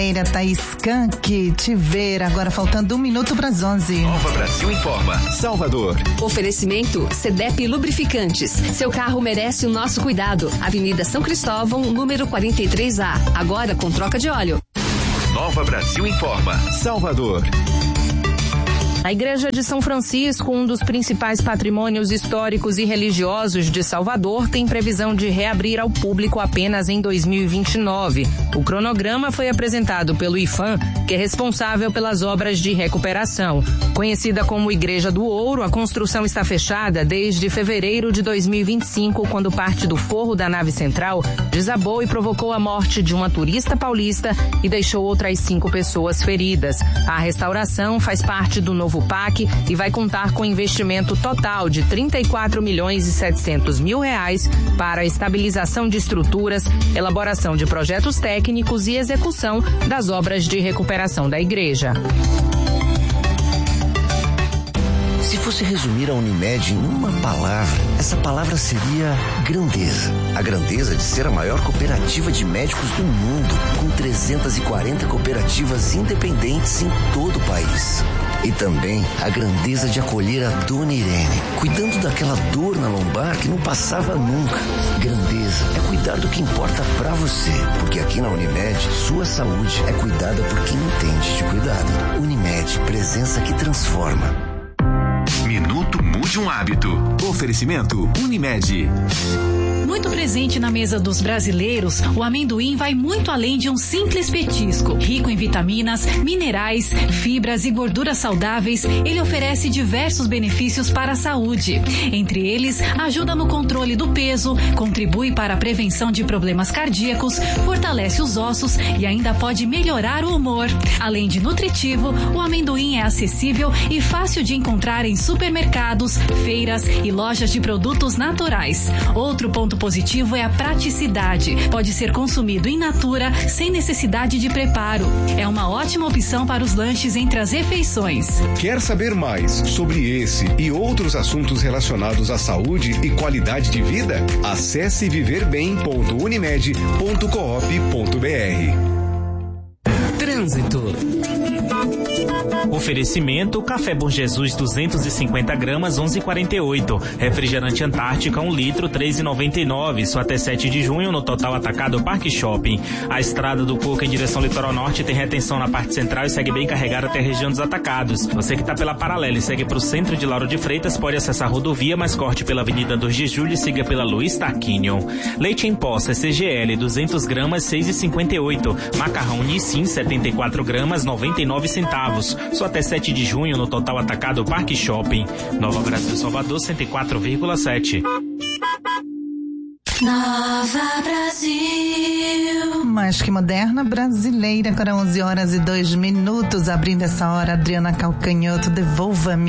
Thaís Skank, te ver agora faltando 1 minuto para as 11. Nova Brasil informa, Salvador. Oferecimento CDEP Lubrificantes. Seu carro merece o nosso cuidado. Avenida São Cristóvão, número 43A. Agora com troca de óleo. Nova Brasil informa, Salvador. A Igreja de São Francisco, um dos principais patrimônios históricos e religiosos de Salvador, tem previsão de reabrir ao público apenas em 2029. O cronograma foi apresentado pelo IFAM, que é responsável pelas obras de recuperação. Conhecida como Igreja do Ouro, a construção está fechada desde fevereiro de 2025, quando parte do forro da nave central desabou e provocou a morte de uma turista paulista e deixou outras 5 pessoas feridas. A restauração faz parte do novo PAC e vai contar com investimento total de R$34.700.000 para a estabilização de estruturas, elaboração de projetos técnicos e execução das obras de recuperação da igreja. Se fosse resumir a Unimed em uma palavra, essa palavra seria grandeza. A grandeza de ser a maior cooperativa de médicos do mundo, com 340 cooperativas independentes em todo o país. E também a grandeza de acolher a Dona Irene, cuidando daquela dor na lombar que não passava nunca. Grandeza é cuidar do que importa pra você, porque aqui na Unimed, sua saúde é cuidada por quem entende de cuidado. Unimed, presença que transforma. Minuto Mude um Hábito. Oferecimento Unimed. Muito presente na mesa dos brasileiros, o amendoim vai muito além de um simples petisco. Rico em vitaminas, minerais, fibras e gorduras saudáveis, ele oferece diversos benefícios para a saúde. Entre eles, ajuda no controle do peso, contribui para a prevenção de problemas cardíacos, fortalece os ossos e ainda pode melhorar o humor. Além de nutritivo, o amendoim é acessível e fácil de encontrar em supermercados, feiras e lojas de produtos naturais. Outro ponto positivo é a praticidade. Pode ser consumido in natura, sem necessidade de preparo. É uma ótima opção para os lanches entre as refeições. Quer saber mais sobre esse e outros assuntos relacionados à saúde e qualidade de vida? Acesse viverbem.unimed.coop.br. Trânsito. Oferecimento Café Bom Jesus 250 gramas 11,48. Refrigerante Antártica 1 litro 3,99. Só até 7 de junho no Total Atacado Parque Shopping. A estrada do Coco em direção litoral norte tem retenção na parte central e segue bem carregada até a região dos Atacados. Você que está pela paralela e segue para o centro de Lauro de Freitas pode acessar a rodovia, mas corte pela Avenida 2 de Julho e siga pela Luiz Tarquínio. Leite em pó CCGL 200 gramas 6,58. Macarrão Nissin 74 gramas 99 centavos. Só até 7 de junho no Total Atacado Parque Shopping. Nova Brasil Salvador 104,7. Nova Brasil. Mais que moderna, brasileira. Agora 11 horas e 2 minutos. Abrindo essa hora, Adriana Calcanhoto, devolva-me.